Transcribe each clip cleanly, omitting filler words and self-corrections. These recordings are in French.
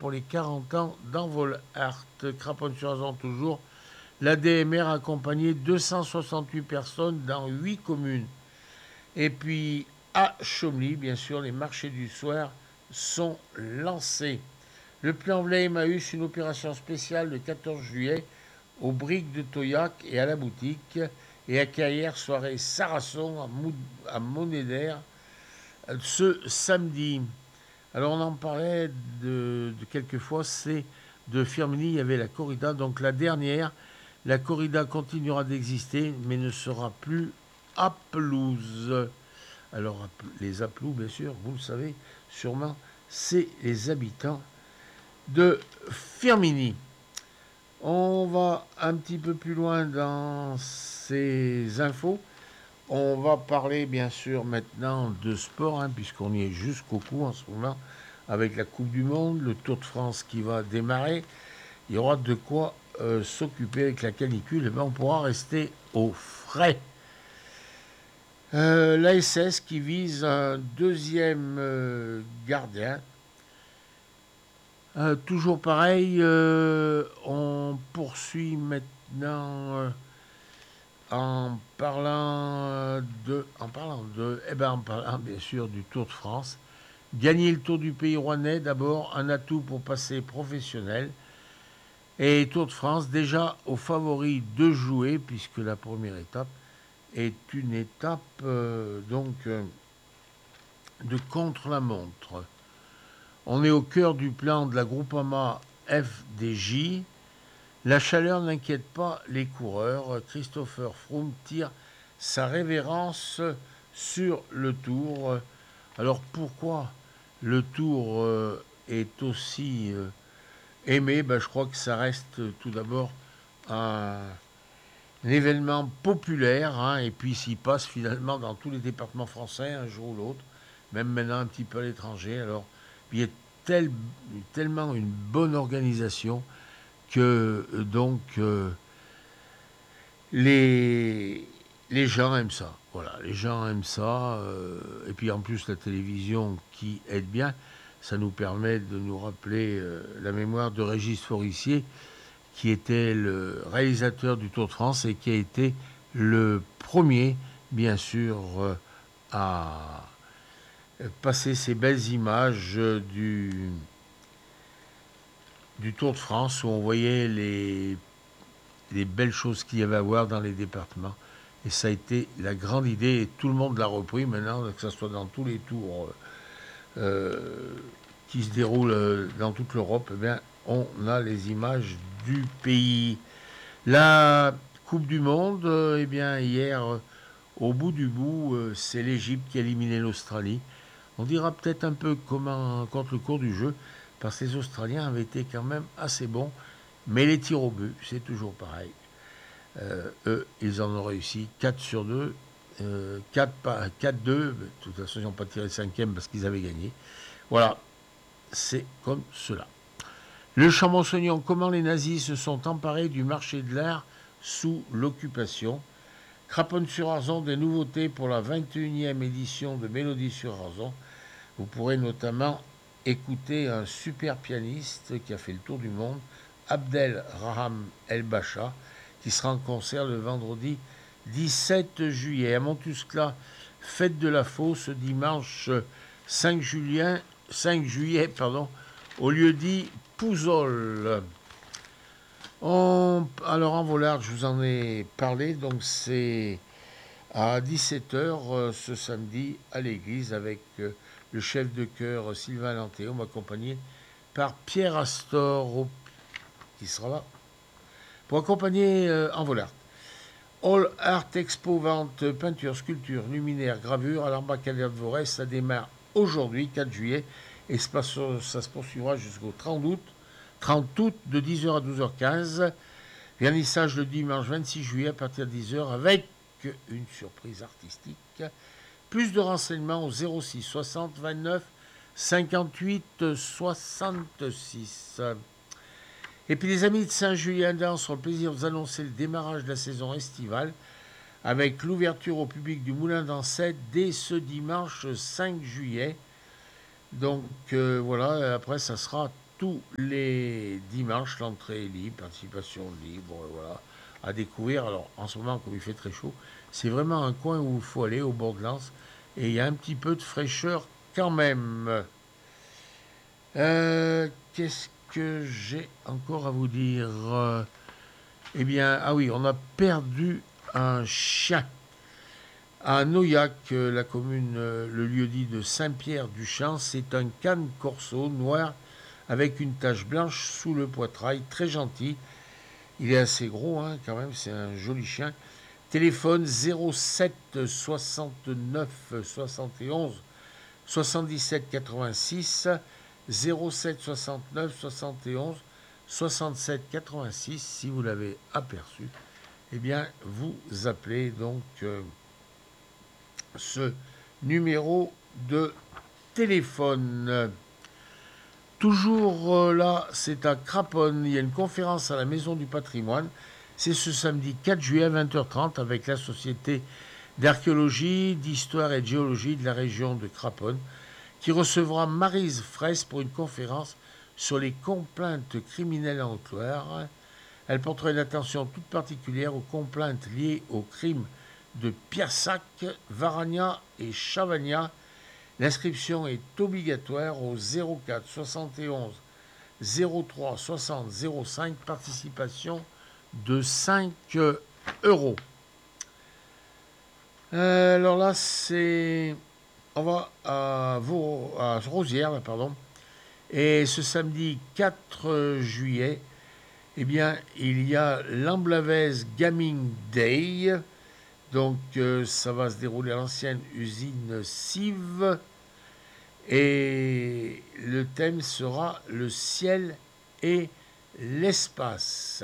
pour les 40 ans d'Envol Art. Craponne-sur-Arzon toujours. La DMR a accompagné 268 personnes dans 8 communes. Et puis à Chomly, bien sûr, les marchés du soir sont lancés. Le plan Blé Emmaüs, une opération spéciale le 14 juillet aux briques de Toyac et à la boutique. Et à Caillère, soirée Sarasson à Monédaire ce samedi. Alors on en parlait de quelques fois, c'est de Firminy, il y avait la corrida, donc la dernière. La corrida continuera d'exister, mais ne sera plus à pelouse. Alors les Aplous, bien sûr, vous le savez sûrement, c'est les habitants de Firminy. On va un petit peu plus loin dans ces infos. On va parler bien sûr maintenant de sport, puisqu'on y est jusqu'au cou en ce moment, avec la Coupe du Monde, le Tour de France qui va démarrer. Il y aura de quoi s'occuper avec la canicule, et bien on pourra rester au frais. L'ASS qui vise un deuxième gardien. Toujours pareil, on poursuit maintenant en parlant bien sûr du Tour de France. Gagner le Tour du Pays Rouennais, d'abord, un atout pour passer professionnel. Et Tour de France, déjà aux favoris de jouer, puisque la première étape est une étape de contre-la-montre. On est au cœur du plan de la Groupama FDJ. La chaleur n'inquiète pas les coureurs. Christopher Froome tire sa révérence sur le Tour. Alors pourquoi le Tour est aussi aimé? Je crois que ça reste tout d'abord un événement populaire, et puis s'il passe finalement dans tous les départements français un jour ou l'autre, même maintenant un petit peu à l'étranger. Alors il y a tellement une bonne organisation que les gens aiment ça. Voilà, les gens aiment ça. Et puis en plus la télévision qui aide bien, ça nous permet de nous rappeler la mémoire de Régis Forissier, qui était le réalisateur du Tour de France et qui a été le premier, bien sûr, à passer ces belles images du Tour de France, où on voyait les belles choses qu'il y avait à voir dans les départements. Et ça a été la grande idée, et tout le monde l'a repris maintenant, que ce soit dans tous les tours qui se déroulent dans toute l'Europe. Eh bien, on a les images du pays. La Coupe du Monde, eh bien, hier, au bout du bout, c'est l'Égypte qui a éliminé l'Australie. On dira peut-être un peu comment, contre le cours du jeu, parce que les Australiens avaient été quand même assez bons, mais les tirs au but, c'est toujours pareil. Eux, ils en ont réussi 4 sur 2, 4-2, de toute façon, ils n'ont pas tiré le cinquième parce qu'ils avaient gagné. Voilà, c'est comme cela. Le Champmonceau, comment les nazis se sont emparés du marché de l'art sous l'occupation. Craponne-sur-Arzon, des nouveautés pour la 21e édition de Mélodie sur Arzon. Vous pourrez notamment écouter un super pianiste qui a fait le tour du monde, Abdel Raham El Bacha, qui sera en concert le vendredi 17 juillet. À Montuscla, fête de la Faux, ce dimanche 5 juillet, au lieu dit Pouzol. Alors en volard, je vous en ai parlé, donc c'est à 17h ce samedi à l'église avec le chef de chœur Sylvain Lantéum, accompagné par Pierre Astor, qui sera là pour accompagner en volard. All Art Expo, vente, peinture, sculpture, luminaire, gravure à l'embarcadère de Vorès, ça démarre aujourd'hui, 4 juillet, et ça se poursuivra jusqu'au 30 août de 10h à 12h15. Vernissage le dimanche 26 juillet à partir de 10h avec une surprise artistique. Plus de renseignements au 06 60 29 58 66. Et puis les amis de Saint-Julien-d'Ans ont le plaisir de vous annoncer le démarrage de la saison estivale avec l'ouverture au public du Moulin d'Ancette dès ce dimanche 5 juillet. Donc voilà, après ça sera tous les dimanches. L'entrée est libre, participation libre, voilà, à découvrir. Alors, en ce moment, comme il fait très chaud, c'est vraiment un coin où il faut aller, au bord de l'Anse. Et il y a un petit peu de fraîcheur quand même. Qu'est-ce que j'ai encore à vous dire? Eh bien, ah oui, on a perdu un chien. À Nauillac, la commune, le lieu-dit de Saint-Pierre-du-Champ, c'est un cane corso noir avec une tache blanche sous le poitrail, très gentil. Il est assez gros, hein, quand même, c'est un joli chien. Téléphone 07 69 71 77 86 07 69 71 67 86. Si vous l'avez aperçu, eh bien, vous appelez donc ce numéro de téléphone. Toujours là, c'est à Craponne. Il y a une conférence à la Maison du Patrimoine. C'est ce samedi 4 juillet à 20h30 avec la Société d'archéologie, d'histoire et de géologie de la région de Craponne qui recevra Maryse Fraisse pour une conférence sur les complaintes criminelles en Haute-Loire. Elle portera une attention toute particulière aux complaintes liées aux crimes de Piersac, Varagna et Chavagna. L'inscription est obligatoire au 04 71 03 60 05, participation de 5 euros. Alors là, c'est... On va à Rosières, là, pardon. Et ce samedi 4 juillet, eh bien, il y a l'Amblavez Gaming Day. Donc, ça va se dérouler à l'ancienne usine Cive. Et le thème sera le ciel et l'espace.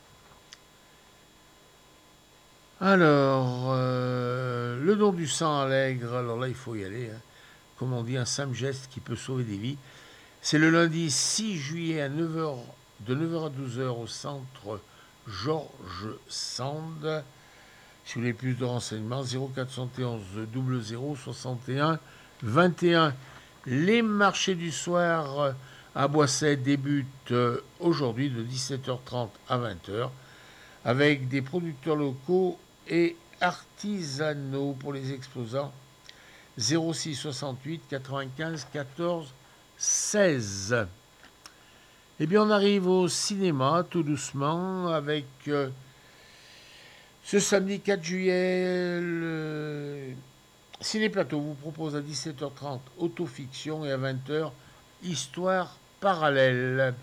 Alors, le don du sang allègre, alors là, il faut y aller. Hein. Comme on dit, un simple geste qui peut sauver des vies. C'est le lundi 6 juillet à 9h, de 9h à 12h au centre Georges Sand. Si vous voulez plus de renseignements, 0471 00 61 21. Les marchés du soir à Boisset débutent aujourd'hui de 17h30 à 20h avec des producteurs locaux et artisanaux pour les exposants. 06 68 95 14 16. Eh bien, on arrive au cinéma tout doucement avec ce samedi 4 juillet, le Ciné Plateau vous propose à 17h30 Autofiction et à 20h Histoire parallèle.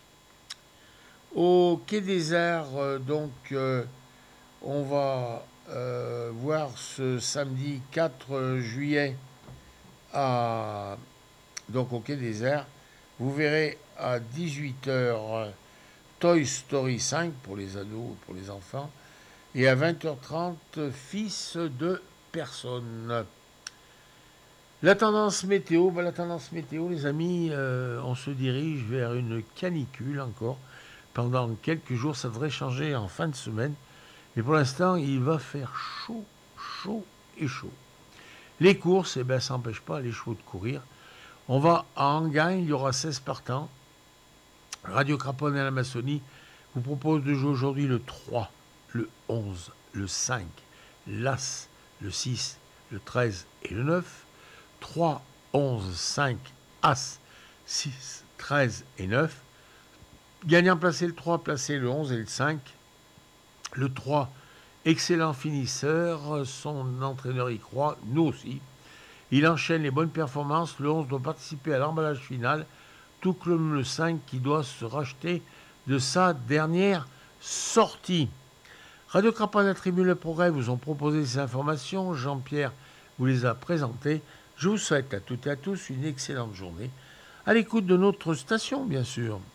Au Quai des Arts, on va voir ce samedi 4 juillet donc au Quai des Arts. Vous verrez à 18h Toy Story 5 pour les ados et pour les enfants. Et à 20h30, Fils de personne. La tendance météo, les amis, on se dirige vers une canicule encore. Pendant quelques jours, ça devrait changer en fin de semaine. Mais pour l'instant, il va faire chaud, chaud et chaud. Les courses, ça n'empêche pas les chevaux de courir. On va à Enghien, il y aura 16 partants. Radio Craponne et la Maçonnie vous propose de jouer aujourd'hui le 3, le 11, le 5, l'As, le 6, le 13 et le 9. 3, 11, 5, As, 6, 13 et 9. Gagnant placé le 3, placé le 11 et le 5. Le 3, excellent finisseur, son entraîneur y croit, nous aussi. Il enchaîne les bonnes performances, le 11 doit participer à l'emballage final, tout comme le 5 qui doit se racheter de sa dernière sortie. Radio Craponne et Tribune Le Progrès vous ont proposé ces informations, Jean-Pierre vous les a présentées. Je vous souhaite à toutes et à tous une excellente journée, à l'écoute de notre station bien sûr.